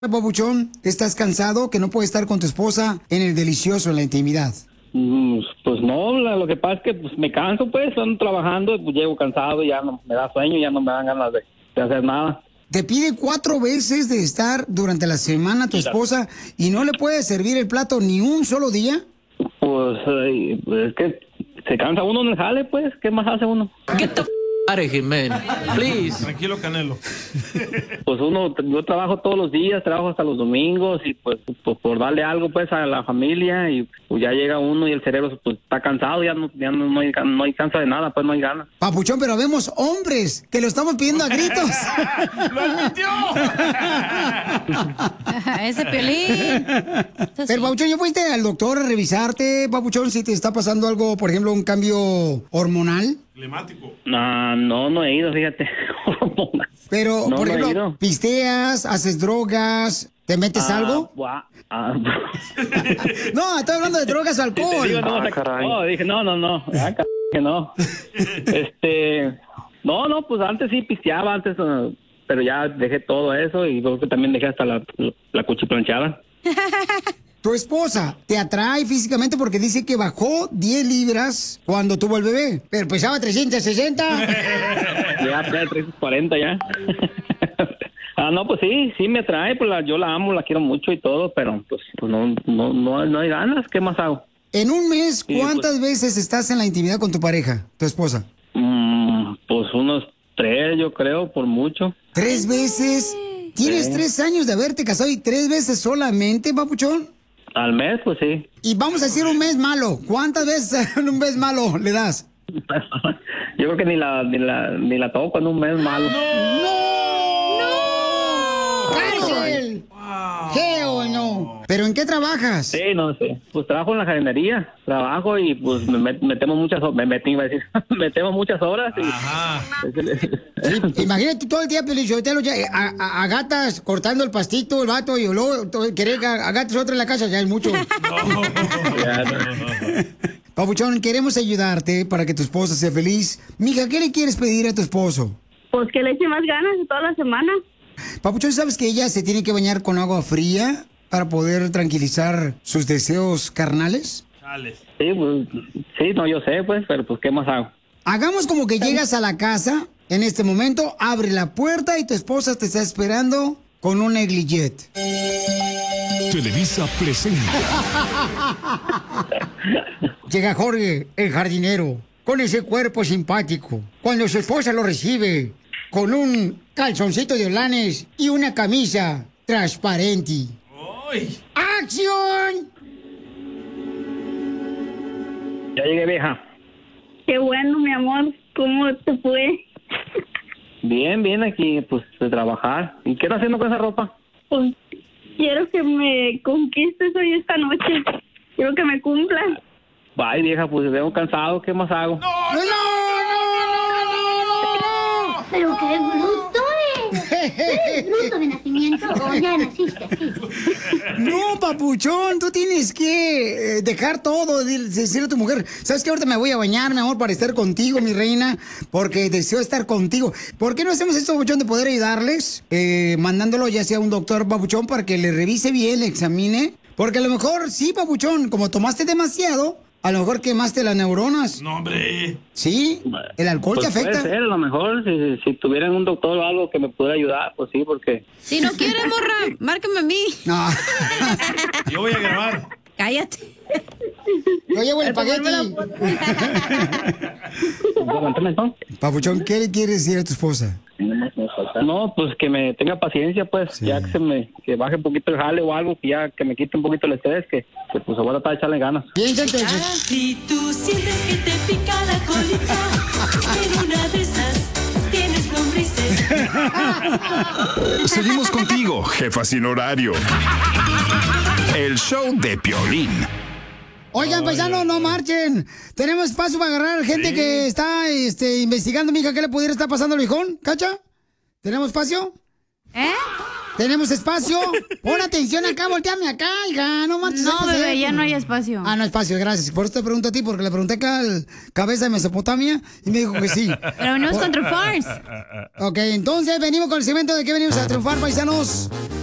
Papuchón, ¿estás cansado que no puedes estar con tu esposa en el delicioso, en la intimidad? Pues no, lo que pasa es que pues, me canso, pues, ando trabajando, pues llego cansado, ya no me da sueño, ya no me dan ganas de hacer nada. Te pide 4 veces de estar durante la semana tu esposa y no le puedes servir el plato ni un solo día. Pues es que se cansa uno en el jale, pues, ¿qué más hace uno? Please. Tranquilo, Canelo. Pues yo trabajo todos los días, trabajo hasta los domingos y pues por darle algo pues a la familia y pues ya llega uno y el cerebro pues está cansado, ya no hay cansa de nada, pues no hay ganas. Papuchón, pero vemos hombres que lo estamos pidiendo a gritos. ¡Lo admitió! Ese Piolín. Pero, Papuchón, ¿ya fuiste al doctor a revisarte, Papuchón, si te está pasando algo, por ejemplo, un cambio hormonal? Climático. No he ido, fíjate. Pero, No, por no he ejemplo, ido. ¿pisteas, haces drogas, te metes algo? No, estoy hablando de drogas o alcohol. Dije, no. Que no. No, pues antes sí pisteaba, pero ya dejé todo eso y creo que también dejé hasta la cuchiplanchada. Tu esposa te atrae físicamente porque dice que bajó 10 libras cuando tuvo el bebé, pero pesaba 360. Ya 340 ya. No, pues sí me atrae, pues yo la amo, la quiero mucho y todo, pero pues no hay ganas, ¿qué más hago? En un mes, Sí, ¿cuántas veces estás en la intimidad con tu pareja, tu esposa? Pues unos 3, yo creo, por mucho. 3 veces. ¿Tienes Sí. 3 años de haberte casado y 3 veces solamente, Papuchón? Al mes, pues sí. Y vamos a decir un mes malo. ¿Cuántas veces en un mes malo le das? Yo creo que ni la toco en un mes malo. ¡Cárcel! ¿Qué o no? ¿Pero en qué trabajas? Sí, no sé. Pues trabajo en la jardinería. Trabajo y pues metemos muchas horas. Metemos muchas horas. Y... Ajá. Sí, imagínate todo el día, Pelichotelo, a gatas cortando el pastito, el vato, y luego querer a gatas otra en la casa, ya es mucho. Ya, no. Papuchón, queremos ayudarte para que tu esposa sea feliz. Mija, ¿qué le quieres pedir a tu esposo? Pues que le eche más ganas toda la semana. Papuchón, ¿sabes que ella se tiene que bañar con agua fría para poder tranquilizar sus deseos carnales? Sí, pues, sí, no, yo sé, pues, pero pues, ¿qué más hago? Hagamos como que llegas a la casa en este momento, abre la puerta y tu esposa te está esperando con un negligé. Televisa presenta. Llega Jorge, el jardinero, con ese cuerpo simpático. Cuando su esposa lo recibe con un calzoncito de holanes y una camisa transparente. ¡Acción! Ya llegué, vieja. Qué bueno, mi amor. ¿Cómo te fue? Bien, aquí, pues, de trabajar. ¿Y qué estás haciendo con esa ropa? Pues quiero que me conquistes hoy esta noche. Quiero que me cumplas. Bye, vieja, pues, veo cansado. ¿Qué más hago? ¡No! Pero qué bruto eres bruto de nacimiento o ya naciste así. No, Papuchón, tú tienes que dejar todo, decirle a tu mujer, ¿sabes qué? Ahorita me voy a bañar, mi amor, para estar contigo, mi reina, porque deseo estar contigo. ¿Por qué no hacemos esto, Papuchón, de poder ayudarles? Mandándolo ya sea a un doctor, Papuchón, para que le revise bien, le examine. Porque a lo mejor, sí, Papuchón, como tomaste demasiado, a lo mejor quemaste las neuronas. No, hombre. Sí, el alcohol Pues te afecta. puede ser, a lo mejor, si tuvieran un doctor o algo que me pudiera ayudar, pues sí, porque... Si no quiere, morra, márcame a mí. No. Yo voy a grabar. Cállate. Yo llevo el espagueti. Papuchón, ¿qué le quieres decir a tu esposa? No, pues que me tenga paciencia, pues, ya que baje un poquito el jale o algo, que me quite un poquito el estrés, que pues voy a tratar de echarle ganas. Piensa entonces. Si tú sientes que te pica la colita, en una de esas tienes lombrices. Seguimos contigo, jefa sin horario. El show de Piolín. Oigan, paisanos, no marchen. Tenemos espacio para agarrar gente que está investigando, mija, ¿qué le pudiera estar pasando al viejón? ¿Cacha? ¿Tenemos espacio? ¿Tenemos espacio? Pon atención acá, volteame acá, hija. No marches. No, bebé, ya no hay espacio. Ah, no hay espacio, gracias. Por eso te pregunto a ti, porque le pregunté acá al cabeza de Mesopotamia y me dijo que sí. Pero venimos con triunfar. Ok, entonces venimos con el segmento de que venimos a triunfar, paisanos.